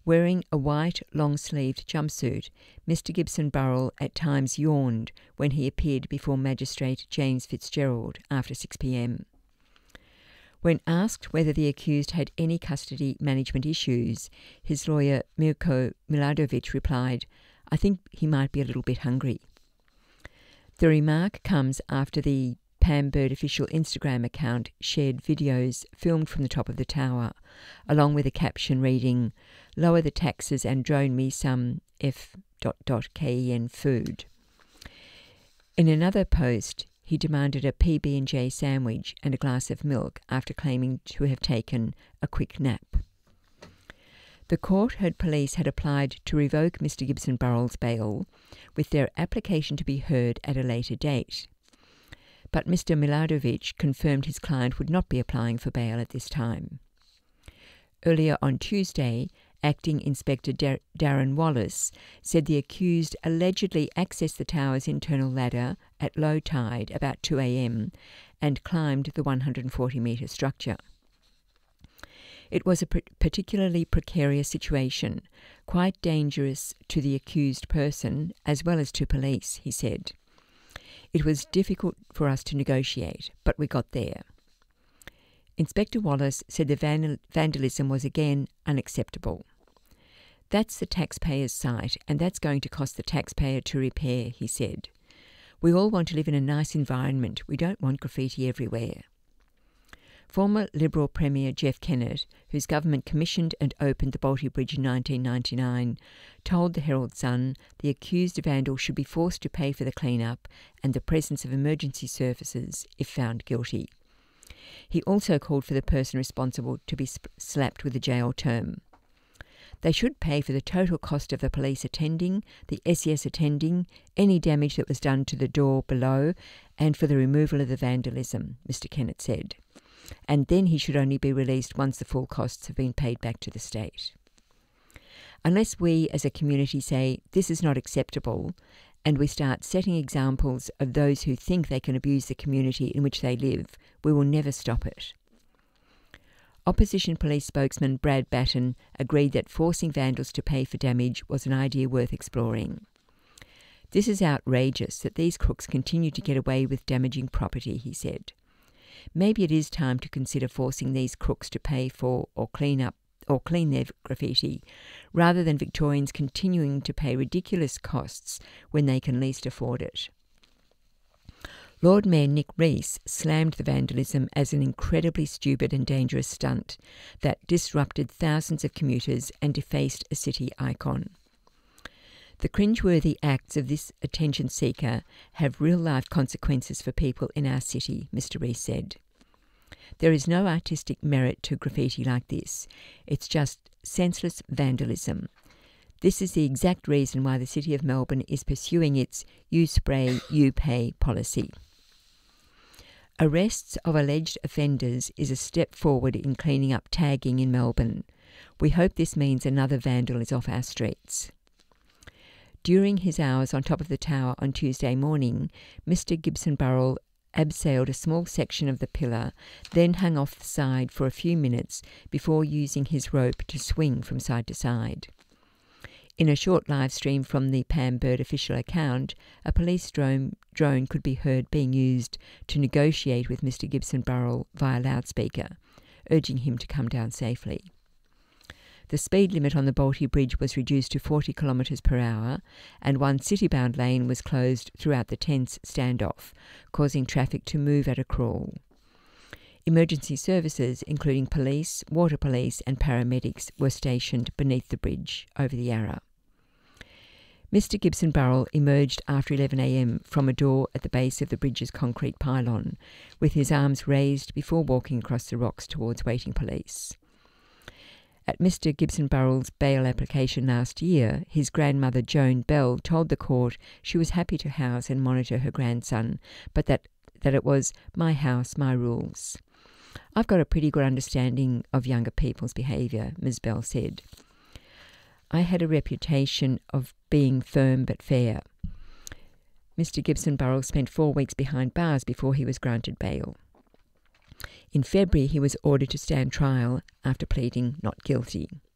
Wearing a white, long-sleeved jumpsuit, Mr Gibson Burrell at times yawned when he appeared before Magistrate James Fitzgerald after 6 p.m. When asked whether the accused had any custody management issues, his lawyer Mirko Miladovic replied, "I think he might be a little bit hungry." The remark comes after the Pam Bird official Instagram account shared videos filmed from the top of the tower, along with a caption reading, "Lower the taxes and drone me some F.Ken food." In another post, he demanded a PB&J sandwich and a glass of milk after claiming to have taken a quick nap. The court heard police had applied to revoke Mr Gibson Burrell's bail, with their application to be heard at a later date. But Mr Miladovic confirmed his client would not be applying for bail at this time. Earlier on Tuesday, Acting Inspector Darren Wallace said the accused allegedly accessed the tower's internal ladder at low tide about 2 a.m. and climbed the 140-metre structure. It was a particularly precarious situation, quite dangerous to the accused person as well as to police, he said. It was difficult for us to negotiate, but we got there. Inspector Wallace said the vandalism was again unacceptable. "That's the taxpayer's site, and that's going to cost the taxpayer to repair," he said. "We all want to live in a nice environment. We don't want graffiti everywhere." Former Liberal Premier Jeff Kennett, whose government commissioned and opened the Bolte Bridge in 1999, told the Herald Sun the accused vandal should be forced to pay for the clean-up and the presence of emergency services if found guilty. He also called for the person responsible to be slapped with a jail term. "They should pay for the total cost of the police attending, the SES attending, any damage that was done to the door below, and for the removal of the vandalism," Mr Kennett said. And then he should only be released once the full costs have been paid back to the state. Unless we as a community say this is not acceptable, and we start setting examples of those who think they can abuse the community in which they live, we will never stop it. Opposition police spokesman Brad Batten agreed that forcing vandals to pay for damage was an idea worth exploring. "This is outrageous that these crooks continue to get away with damaging property," he said. "Maybe it is time to consider forcing these crooks to pay for or clean their graffiti, rather than Victorians continuing to pay ridiculous costs when they can least afford it." Lord Mayor Nick Rees slammed the vandalism as an incredibly stupid and dangerous stunt that disrupted thousands of commuters and defaced a city icon. "The cringeworthy acts of this attention seeker have real-life consequences for people in our city," Mr Rees said. "There is no artistic merit to graffiti like this. It's just senseless vandalism. This is the exact reason why the City of Melbourne is pursuing its you spray, you pay policy." Arrests of alleged offenders is a step forward in cleaning up tagging in Melbourne. We hope this means another vandal is off our streets. During his hours on top of the tower on Tuesday morning, Mr Gibson Burrell abseiled a small section of the pillar, then hung off the side for a few minutes before using his rope to swing from side to side. In a short live stream from the Pam Bird official account, a police drone could be heard being used to negotiate with Mr Gibson Burrell via loudspeaker, urging him to come down safely. The speed limit on the Bolte Bridge was reduced to 40 km per hour, and one city-bound lane was closed throughout the tense standoff, causing traffic to move at a crawl. Emergency services, including police, water police and paramedics, were stationed beneath the bridge over the Yarra. Mr Gibson Burrell emerged after 11 a.m. from a door at the base of the bridge's concrete pylon, with his arms raised before walking across the rocks towards waiting police. At Mr Gibson Burrell's bail application last year, his grandmother Joan Bell told the court she was happy to house and monitor her grandson, but that it was "my house, my rules." "I've got a pretty good understanding of younger people's behaviour," Ms Bell said. "I had a reputation of being firm but fair." Mr Gibson Burrell spent 4 weeks behind bars before he was granted bail. In February, he was ordered to stand trial after pleading not guilty.